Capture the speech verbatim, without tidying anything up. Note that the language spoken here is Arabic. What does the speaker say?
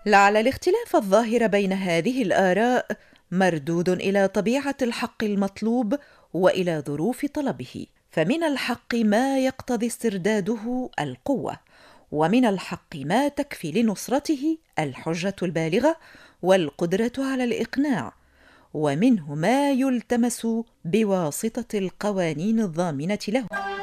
لعل الاختلاف الظاهر بين هذه الآراء مردود إلى طبيعة الحق المطلوب وإلى ظروف طلبه، فمن الحق ما يقتضي استرداده القوة، ومن الحق ما تكفي لنصرته الحجة البالغة والقدرة على الإقناع، ومنه ما يلتمس بواسطة القوانين الضامنة له.